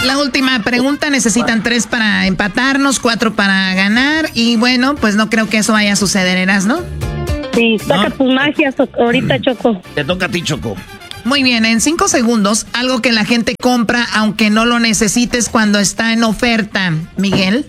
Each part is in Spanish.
La última pregunta, necesitan 3 para empatarnos, 4 para ganar. Y bueno, pues no creo que eso vaya a suceder, ¿eras, no? Sí, toca tus magias ahorita, Choco. Te toca a ti, Choco. Muy bien, en 5 segundos, algo que la gente compra aunque no lo necesites cuando está en oferta, Miguel.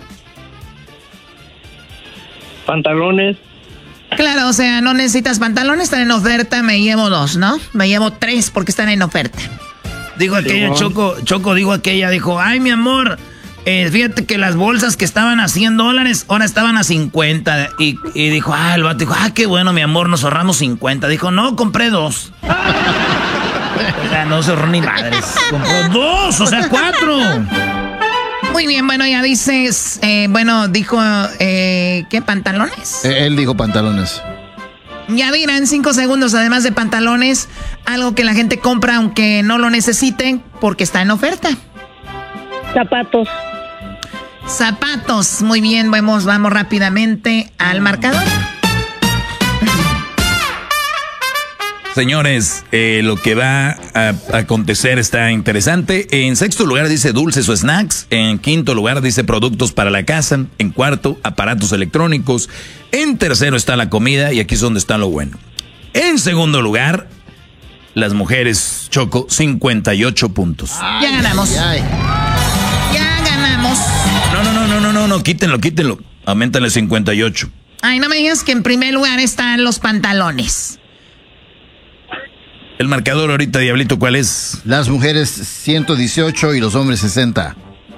Pantalones. Claro, o sea, no necesitas pantalones, están en oferta, me llevo 2, ¿no? Me llevo 3 porque están en oferta. Dijo aquella, Choco, dijo, ay, mi amor, fíjate que las bolsas que estaban a $100, ahora estaban a 50. Y dijo, el vato dijo, qué bueno, mi amor, nos ahorramos 50. Dijo, no, compré 2. O sea, no se ahorró ni madres. Compró 2, o sea, 4. Muy bien, bueno, ya dices, dijo, ¿qué, pantalones? Él dijo pantalones. Ya dirán en 5 segundos, además de pantalones, algo que la gente compra aunque no lo necesiten porque está en oferta. Zapatos. Zapatos, muy bien, vamos rápidamente al marcador. Señores, lo que va a acontecer está interesante. En 6º lugar dice dulces o snacks. En 5º lugar dice productos para la casa. En 4º, aparatos electrónicos. En 3º está la comida y aquí es donde está lo bueno. En 2º lugar, las mujeres, Choco, 58 puntos. Ya ganamos. Ya ganamos. No, quítenlo. Auméntale 58. Ay, no me digas que en primer lugar están los pantalones. El marcador ahorita, Diablito, ¿cuál es? Las mujeres 118 y los hombres 60.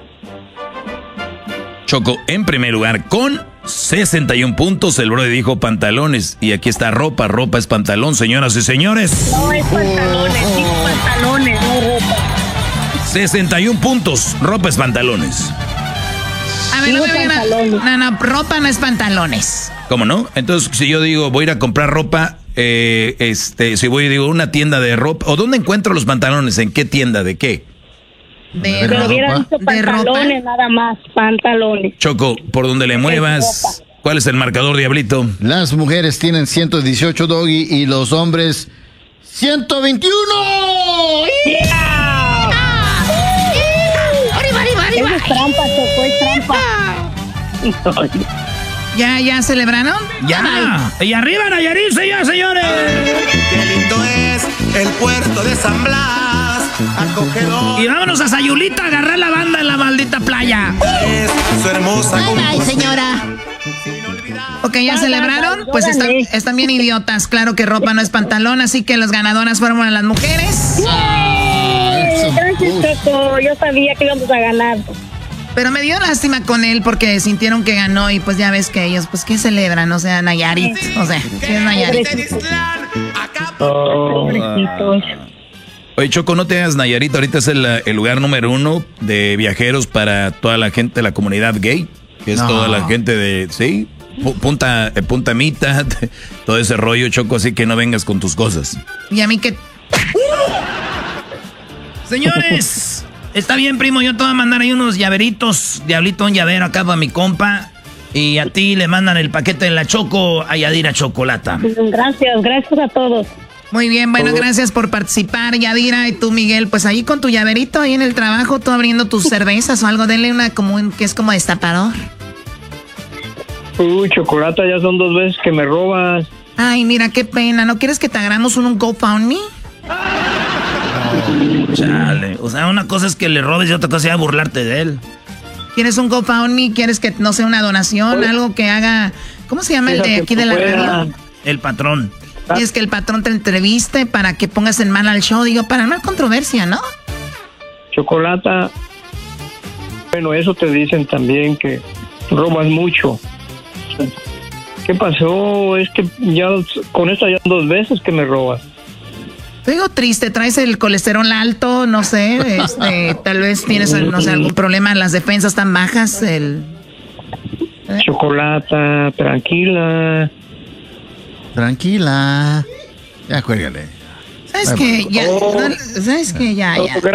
Choco, en primer lugar, con 61 puntos. El brother dijo pantalones. Y aquí está ropa. Ropa es pantalón, señoras y señores. No, es pantalones, digo pantalones, no ropa. 61 puntos. Ropa es pantalones. A ver, no, ropa no es pantalones. ¿Cómo no? Entonces, si yo digo, voy a ir a comprar ropa, si voy, digo, una tienda de ropa, ¿o dónde encuentro los pantalones? ¿En qué tienda? ¿De qué? De pantalones, nada más, pantalones. Choco, por donde le muevas. ¿Cuál es el marcador, Diablito? Las mujeres tienen 118, Doggy, y los hombres 121. ¡Yeah! ¡Arriba! Es trampa, Choco, es trampa. ¿Ya celebraron? ¡Ya! ¡Y arriba, Nayarit, señores! ¡Qué lindo es el puerto de San Blas! Acogedor. Y vámonos a Sayulita a agarrar la banda en la maldita playa. Es su hermosa Ay, señora. Ok, ¿ya celebraron? Pues están bien idiotas. Claro que ropa no es pantalón, así que las ganadoras fueron a las mujeres. Gracias, Choco. Yo sabía que íbamos a ganar. Pero me dio lástima con él porque sintieron que ganó y pues ya ves que ellos, pues, ¿qué celebran? O sea, Nayarit. O sea, ¿qué es Nayarit? Oye, Choco, no te hagas Nayarit. Ahorita es el lugar número 1 de viajeros para toda la gente de la comunidad gay. Que es toda la gente de, ¿sí? Punta Mita, todo ese rollo, Choco, así que no vengas con tus cosas. Y a mí que... Señores, está bien, primo, yo te voy a mandar ahí unos llaveritos, Diablito, un llavero acá para mi compa. Y a ti le mandan el paquete de la Choco a Yadira Chocolata. Gracias a todos. Muy bien, bueno, gracias por participar, Yadira. Y tú, Miguel, pues ahí con tu llaverito, ahí en el trabajo, tú abriendo tus cervezas o algo, denle una común que es como destapador. Chocolata, ya son 2 veces que me robas. Ay, mira, qué pena, ¿no quieres que te hagamos un GoFundMe? Chale, o sea, una cosa es que le robes y otra cosa es burlarte de él. ¿Quieres un GoFundMe? ¿Quieres que, no sé, una donación? Algo que haga... ¿Cómo se llama el de aquí de la radio? El patrón. Y es que el patrón te entreviste para que pongas en mal al show, digo, para no hay controversia, ¿no? Chocolata, bueno, eso te dicen también que robas mucho. ¿Qué pasó? Es que ya con esta ya 2 veces que me robas. Te digo triste, traes el colesterol alto, no sé, tal vez tienes, no sé, algún problema, las defensas tan bajas, Chocolata, tranquila. Tranquila. Ya, cuélgale. ¿Sabes qué? Ya, ¿sabes qué? Ya.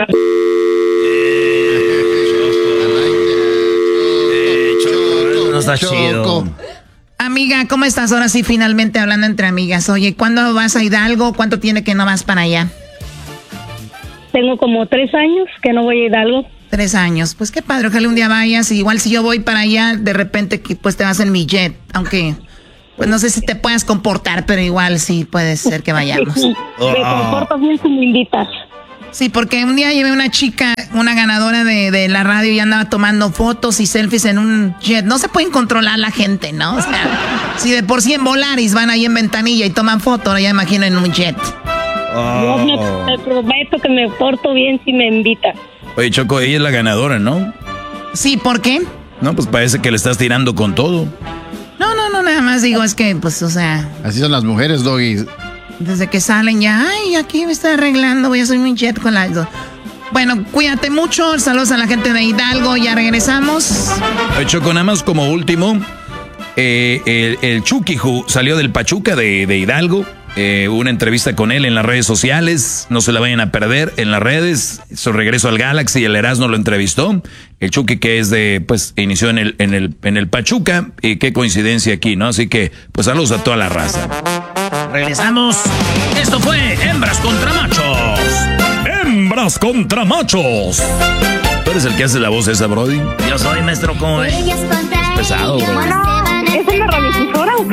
No está chido. Amiga, ¿cómo estás? Ahora sí, finalmente hablando entre amigas. Oye, ¿cuándo vas a Hidalgo? ¿Cuánto tiene que no vas para allá? tengo como 3 años que no voy a Hidalgo. 3 años. Pues qué padre, ojalá un día vayas. Y igual si yo voy para allá, de repente pues te vas en mi jet. Aunque, pues no sé si te puedas comportar, pero igual sí puede ser que vayamos. Me comporto bien si me invitas. Sí, porque un día llevé una chica, una ganadora de la radio y andaba tomando fotos y selfies en un jet. No se pueden controlar la gente, ¿no? O sea, si de por sí en Volaris van ahí en ventanilla y toman fotos, ahora ya imagino en un jet. Yo me prometo que me porto bien si me invitas. Oye, Choco, ella es la ganadora, ¿no? Sí, ¿por qué? No, pues parece que le estás tirando con todo. No, nada más digo, es que, pues, o sea... Así son las mujeres, Doggy. Desde que salen ya, ay, aquí me estoy arreglando, voy a subir mi jet con la... Bueno, cuídate mucho, saludos a la gente de Hidalgo, ya regresamos. Oye, Choco, nada más como último, el Chucky salió del Pachuca de Hidalgo. Hubo una entrevista con él en las redes sociales, no se la vayan a perder en las redes. Su regreso al Galaxy, el Erasmo lo entrevistó. El Chucky que es inició en el Pachuca, y qué coincidencia aquí, ¿no? Así que, pues saludos a toda la raza. Regresamos. Esto fue Hembras contra Machos. Hembras contra Machos. ¿Tú eres el que hace la voz esa, Brody? Yo soy, maestro, ¿cómo es? Es pesado, Brody. ¿Es una radiodifusora o qué?